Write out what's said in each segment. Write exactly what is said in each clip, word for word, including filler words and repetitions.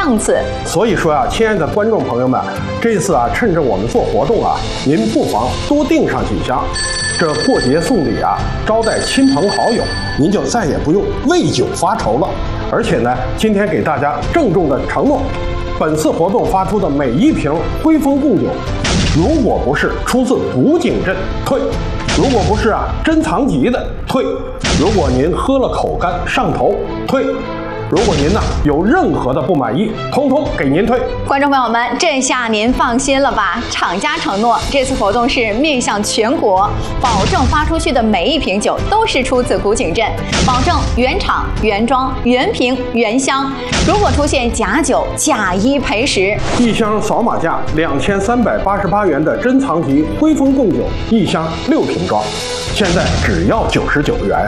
档次。 所以说啊，亲爱的观众朋友们，这次啊，趁着我们做活动啊，您不妨多订上几箱。这过节送礼啊，招待亲朋好友，您就再也不用为酒发愁了。而且呢，今天给大家郑重的承诺，本次活动发出的每一瓶徽丰贡酒，如果不是出自古井镇，退；如果不是啊珍藏级的，退；如果您喝了口干上头，退；如果您呢有任何的不满意，通通给您退。 观众朋友们，这下您放心了吧？厂家承诺，这次活动是面向全国，保证发出去的每一瓶酒都是出自古井镇，保证原厂、原装、原瓶、原箱。如果出现假酒，假一赔十。 一箱扫码价两千三百八十八元的珍藏级徽丰贡酒，一箱六瓶装，现在只要九十九元。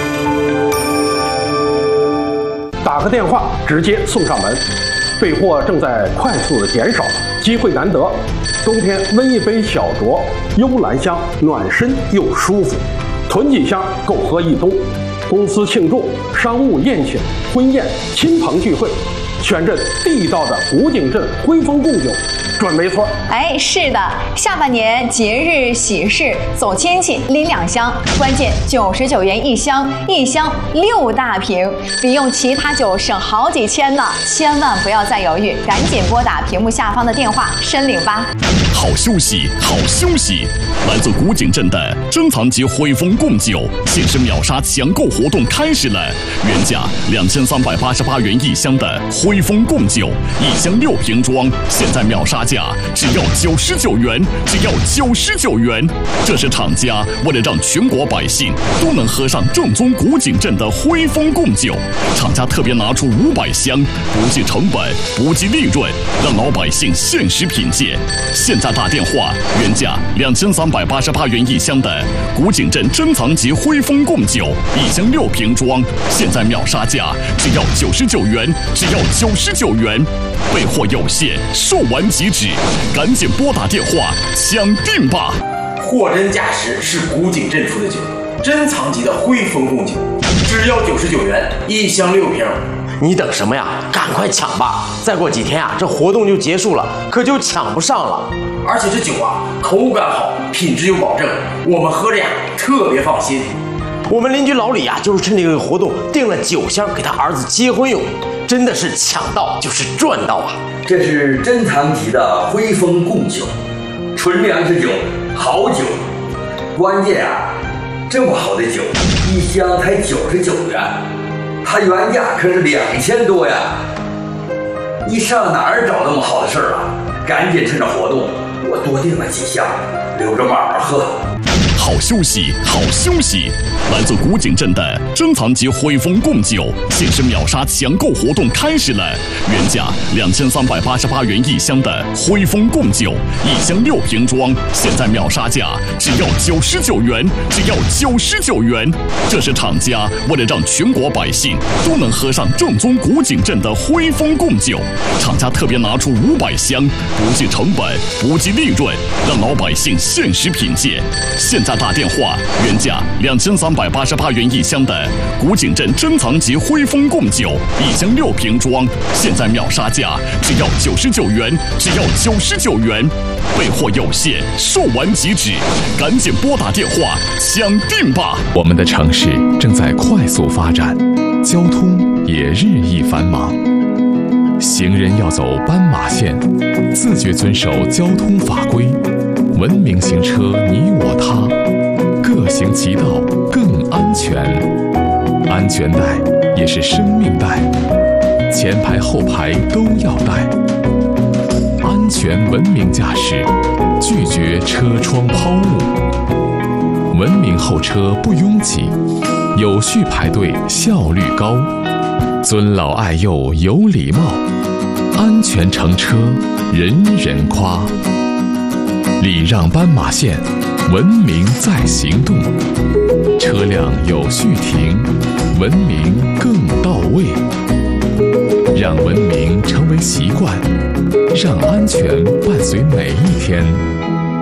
打个电话直接送上门，备货正在快速的减少，机会难得。冬天温一杯小酌，幽兰香，暖身又舒服，囤几箱够喝一冬。公司庆祝、商务宴请、婚宴、亲朋聚会，选这地道的古井镇徽丰贡酒，准没错。 哎，是的，下半年节日喜事走亲戚拎两箱，关键九十九元一箱，一箱六大瓶，比用其他酒省好几千呢！千万不要再犹豫，赶紧拨打屏幕下方的电话申领吧。 好休息，好休息！来自古井镇的珍藏级徽丰贡酒限时秒杀抢购活动开始了，原价两千三百八十八元一箱的徽丰贡酒，一箱六瓶装，现在秒杀价只要九十九元，只要九十九元。这是厂家为了让全国百姓都能喝上正宗古井镇的徽丰贡酒，厂家特别拿出五百箱，不计成本，不计利润，让老百姓限时品鉴。现在打电话，原价两千三百八十八元一箱的古井镇珍藏级徽丰贡酒，一箱六瓶装，现在秒杀价只要九十九元，只要九十九元。备货有限，售完即止，赶紧拨打电话抢订吧！ 货真价实，是古井镇出的酒，珍藏级的徽丰贡酒，只要九十九元一箱六瓶。 你等什么呀？赶快抢吧！再过几天啊，这活动就结束了，可就抢不上了。 而且这酒啊，口感好，品质有保证，我们喝着呀特别放心。 我们邻居老李啊，就是趁这个活动订了酒箱给他儿子结婚用，真的是抢到就是赚到啊！ 这是珍藏级的徽丰贡酒，纯粮食酒，好酒。关键啊，这么好的酒，一箱才九十九元，它原价可是两千多呀！你上哪儿找那么好的事儿啊？赶紧趁着活动，我多订了几箱，留着慢慢喝。 好休息，好休息！来自古井镇的珍藏级徽丰贡酒限时秒杀抢购活动开始了，原价两千三百八十八元一箱的徽丰贡酒，一箱六瓶装，现在秒杀价只要九十九元，只要九十九元。这是厂家为了让全国百姓都能喝上正宗古井镇的徽丰贡酒，厂家特别拿出五百箱，不计成本，不计利润，让老百姓限时品鉴。现在打电话，原价两千三百八十八元一箱的古井镇珍藏级徽丰贡酒，一箱六瓶装，现在秒杀价只要九十九元，只要九十九元。备货有限，售完即止，赶紧拨打电话抢订吧！ 我们的城市正在快速发展，交通也日益繁忙。行人要走斑马线，自觉遵守交通法规，文明行车你我他，各行其道更安全。安全带也是生命带，前排后排都要带。安全文明驾驶，拒绝车窗抛物。文明候车不拥挤，有序排队效率高。尊老爱幼有礼貌，安全乘车人人夸。礼让斑马线，文明在行动。车辆有序停，文明更到位。让文明成为习惯，让安全伴随每一天。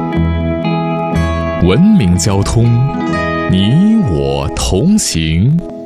文明交通，你我同行。